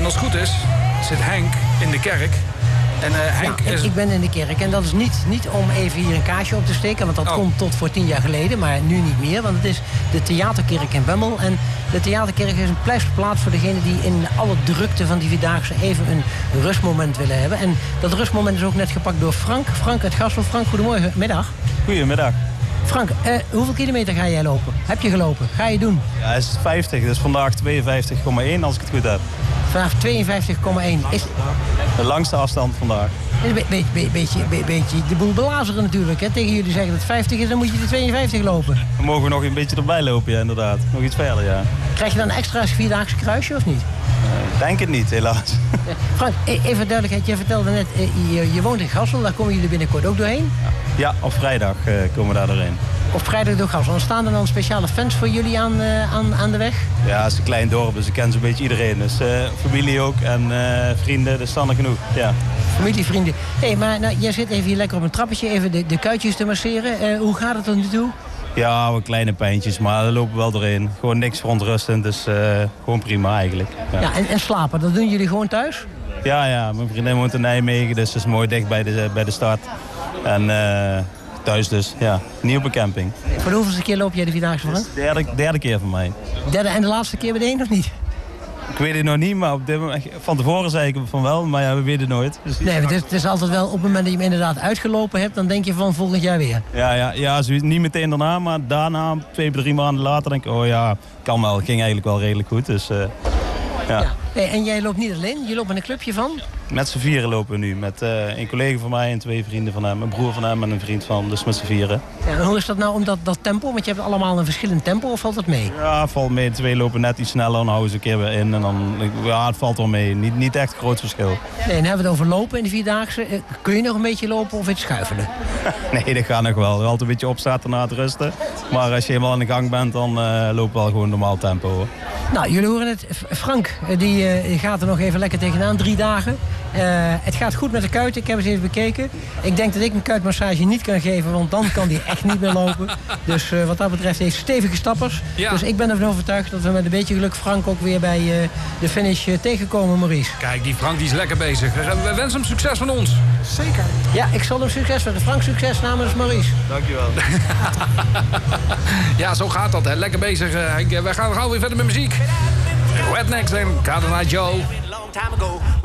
als het goed is, zit Henk in de kerk. En Henk is... Ik ben in de kerk en dat is niet om even hier een kaarsje op te steken. Want dat komt tot voor 10 jaar geleden, maar nu niet meer. Want het is de Theaterkerk in Bemmel. En de Theaterkerk is een pleisterplaats voor degenen die in alle drukte van die Vierdaagse even een rustmoment willen hebben. En dat rustmoment is ook net gepakt door Frank. Frank uit Gassel. Frank, goedemorgen. Middag. Goedemiddag. Frank, hoeveel kilometer ga jij lopen? Heb je gelopen? Ga je doen? Ja, het is 50, dus vandaag 52,1 als ik het goed heb. Vandaag 52,1. Is de langste afstand vandaag. Is een beetje de boel belazeren natuurlijk. Hè? Tegen jullie zeggen dat het 50 is, dan moet je de 52 lopen. Dan mogen we nog een beetje erbij lopen, ja, inderdaad. Nog iets verder, ja. Krijg je dan een extra Vierdaagse kruisje of niet? Denk het niet, helaas. Frank, even duidelijkheid. Je vertelde net, je woont in Gassel. Daar komen jullie binnenkort ook doorheen? Ja, op vrijdag komen we daar doorheen. Op vrijdag door Gassel. En staan er dan speciale fans voor jullie aan de weg? Ja, het is een klein dorp, dus ik ken zo'n beetje iedereen. Dus familie ook en vrienden, dus staan er genoeg. Ja. Familie, vrienden. Hé, maar nou, jij zit even hier lekker op een trappetje even de kuitjes te masseren. Hoe gaat het er nu toe? Ja, wat kleine pijntjes, maar daar lopen we wel doorheen. Gewoon niks verontrustend, dus gewoon prima eigenlijk. Ja, en slapen, dat doen jullie gewoon thuis? Ja, mijn vriendin woont in Nijmegen, dus dat is mooi dicht bij de stad. En thuis dus, ja, niet op een camping. Voor de hoeveelste keer loop jij de Vierdaagse, Frank? Derde keer van mij. Derde en de laatste keer meteen of niet? Ik weet het nog niet, maar op dit moment, van tevoren zei ik van wel, maar ja, we weten het nooit. Dus... Nee, het is altijd wel op het moment dat je hem inderdaad uitgelopen hebt, dan denk je van volgend jaar weer. Ja, niet meteen daarna, maar daarna, 2-3 maanden later denk ik, oh ja, kan wel. Het ging eigenlijk wel redelijk goed, dus ja. Hey, en jij loopt niet alleen, je loopt met een clubje van? Met z'n vieren lopen we nu, met een collega van mij en 2 vrienden van hem, een broer van hem en een vriend van hem, dus met z'n vieren. Ja, en hoe is dat nou om dat tempo, want je hebt allemaal een verschillend tempo, of valt dat mee? Ja, het valt mee. 2 lopen net iets sneller, dan houden ze een keer weer in en dan, ja, het valt wel mee. Niet echt groot verschil. Nee, dan hebben we het over lopen in de Vierdaagse. Kun je nog een beetje lopen of iets schuifelen? Nee, dat gaat nog wel. Altijd een beetje opstaan na het rusten. Maar als je helemaal aan de gang bent, dan lopen we wel gewoon normaal tempo, hoor. Nou, jullie horen het. Frank, die gaat er nog even lekker tegenaan. 3 dagen. Het gaat goed met de kuiten. Ik heb eens even bekeken. Ik denk dat ik een kuitmassage niet kan geven, want dan kan die echt niet meer lopen. Dus wat dat betreft heeft stevige stappers. Ja. Dus ik ben ervan overtuigd dat we met een beetje geluk Frank ook weer bij de finish tegenkomen, Maurice. Kijk, die Frank die is lekker bezig. We wensen hem succes van ons. Zeker. Ja, ik zal hem succes wensen. Frank, succes namens Maurice. Dankjewel. Ja, zo gaat dat, hè. Lekker bezig. We gaan gauw weer verder met muziek. Rednecks en Cotton Eye Joe.